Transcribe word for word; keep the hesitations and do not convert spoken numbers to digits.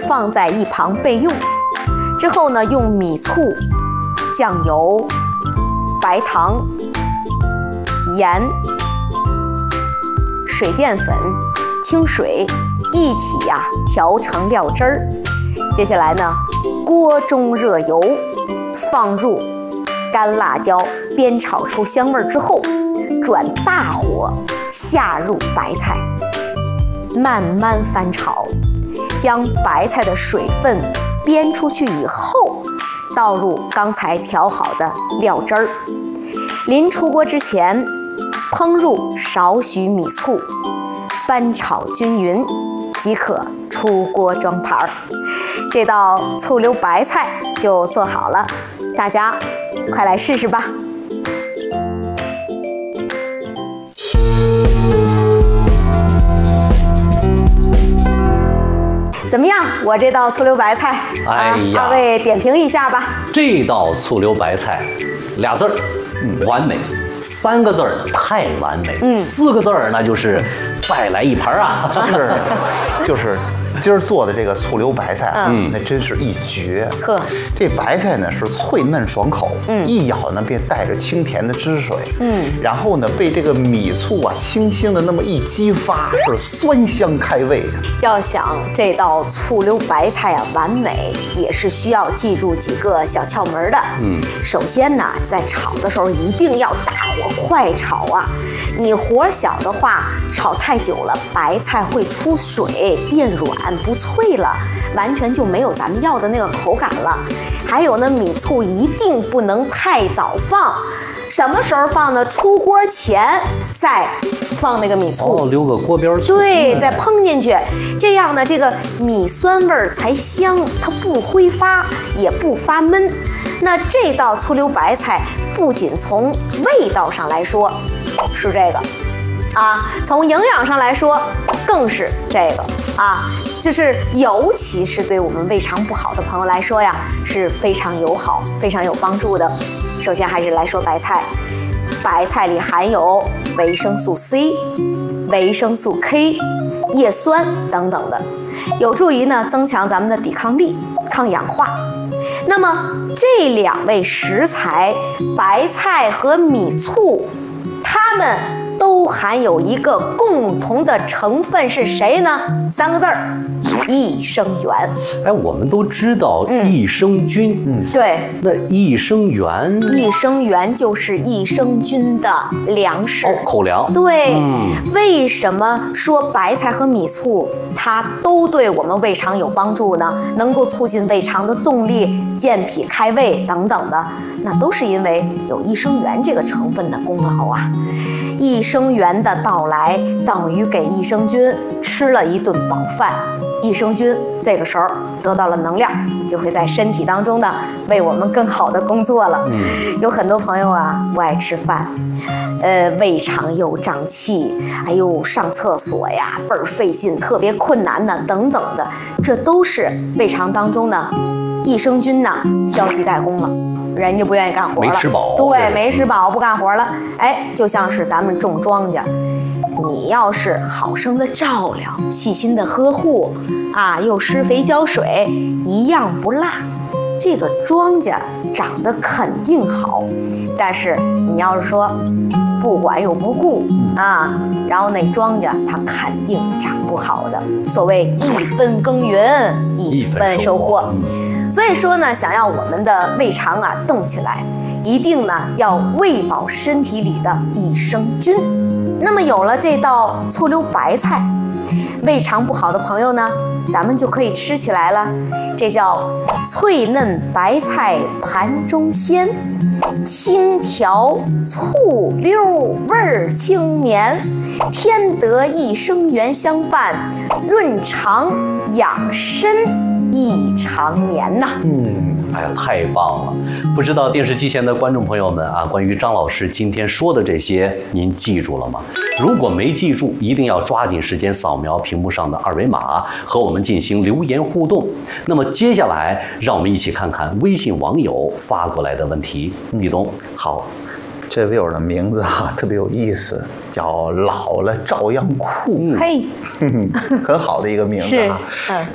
放在一旁备用。之后呢，用米醋、酱油、白糖、盐、水淀粉、清水一起呀、啊、调成料汁儿。接下来呢，锅中热油，放入干辣椒，煸炒出香味之后，转大火下入白菜，慢慢翻炒，将白菜的水分煸出去以后，倒入刚才调好的料汁儿。临出锅之前，烹入少许米醋，翻炒均匀，即可出锅装盘儿。这道醋溜白菜就做好了，大家快来试试吧。怎么样？我这道醋溜白菜， 哎呀， 二位点评一下吧。 这道醋溜白菜，俩字儿，嗯，完美；三个字儿，太完美；嗯，四个字儿，那就是再来一盘啊！ 是，就是。今儿做的这个醋溜白菜，嗯，那真是一绝。呵，这白菜呢是脆嫩爽口，嗯，一咬呢便带着清甜的汁水，嗯，然后呢被这个米醋啊轻轻的那么一激发，是酸香开胃的。 要想这道醋溜白菜啊完美，也是需要记住几个小窍门的。嗯，首先呢，在炒的时候一定要大火快炒啊，你火小的话，炒太久了，白菜会出水变软。不脆了，完全就没有咱们要的那个口感了。还有呢，米醋一定不能太早放，什么时候放呢？出锅前再放那个米醋， 哦，留个锅边醋， 对，再烹进去，这样呢，这个米酸味儿才香，它不挥发，也不发闷。那这道醋溜白菜不仅从味道上来说是这个。啊，从营养上来说，更是这个啊，就是尤其是对我们胃肠不好的朋友来说呀，是非常友好、非常有帮助的。首先还是来说白菜，白菜里含有维生素 C、维生素 K、叶酸等等的，有助于呢增强咱们的抵抗力、抗氧化。那么这两味食材，白菜和米醋，它们都含有一个共同的成分是谁呢？三个字儿，益生元。 哎，我们都知道益生菌， 嗯，对。 那益生元， 益生元就是益生菌的粮食， 哦，口粮。 对，嗯，为什么说白菜和米醋它都对我们胃肠有帮助呢？能够促进胃肠的动力、健脾开胃等等的，那都是因为有益生元这个成分的功劳啊。益生元的到来等于给益生菌吃了一顿饱饭，益生菌这个时候得到了能量，就会在身体当中呢为我们更好的工作了。嗯，有很多朋友啊不爱吃饭，呃，胃肠又胀气，哎呦，上厕所呀倍儿费劲，特别困难呢，等等的，这都是胃肠当中呢益生菌呢消极怠工了。人家不愿意干活了， 没吃饱， 对，没吃饱不干活了。哎，就像是咱们种庄稼，你要是好生的照料，细心的呵护啊，又施肥浇水，一样不落，这个庄稼长得肯定好。但是你要是说不管又不顾啊，然后那庄稼它肯定长不好的。所谓一分耕耘一分收获。所以说呢，想要我们的胃肠啊动起来，一定呢要喂饱身体里的益生菌。那么有了这道醋溜白菜，胃肠不好的朋友呢，咱们就可以吃起来了。这叫脆嫩白菜盘中鲜，清调醋溜味儿清绵，添得益生元相伴，润肠养身益长年呐。 嗯，哎呀，太棒了！不知道电视机前的观众朋友们啊，关于张老师今天说的这些，您记住了吗？如果没记住，一定要抓紧时间扫描屏幕上的二维码，和我们进行留言互动。那么接下来，让我们一起看看微信网友发过来的问题。立冬， 好。这位友的名字啊特别有意思，叫老了照样酷。 嘿， 很好的一个名字啊。嗯。